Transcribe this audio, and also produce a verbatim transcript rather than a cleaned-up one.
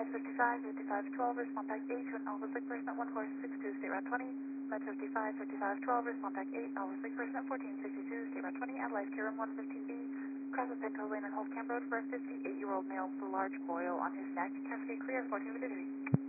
fifty-five, fifty-five twelve, respond back eight to an Alpha six person at one four six two, state route twenty. Med fifty-five, fifty-five twelve, respond back eight, Alpha six person at fourteen sixty-two, state route twenty, at Life Care Room one fifteen B. Cross the Pinto Lane and Holtz Camp Road for a fifty-eight-year-old male with a large boil on his neck. Cascade clear, fourteen fifty-three.